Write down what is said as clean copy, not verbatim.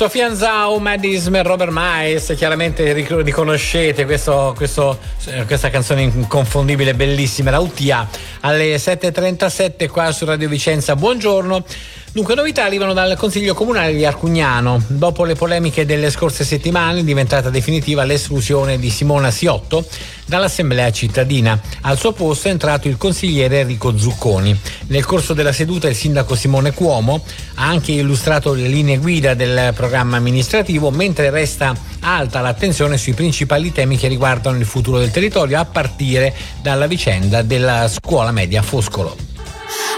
Sofia Zhao, Madism e Robert Miles, chiaramente riconoscete questa canzone inconfondibile, bellissima, la UTA, alle 7.37 qua su Radio Vicenza. Buongiorno. Dunque, novità arrivano dal Consiglio Comunale di Arcugnano. Dopo le polemiche delle scorse settimane è diventata definitiva l'esclusione di Simona Siotto dall'Assemblea cittadina. Al suo posto è entrato il consigliere Enrico Zucconi. Nel corso della seduta il sindaco Simone Cuomo ha anche illustrato le linee guida del programma amministrativo, mentre resta alta l'attenzione sui principali temi che riguardano il futuro del territorio, a partire dalla vicenda della scuola media Foscolo.